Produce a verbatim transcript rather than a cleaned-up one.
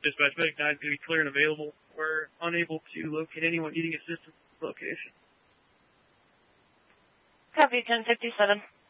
Dispatch, medic nine is going to be clear and available. We're unable to locate anyone needing assistance at this location. Copy, ten fifty-seven.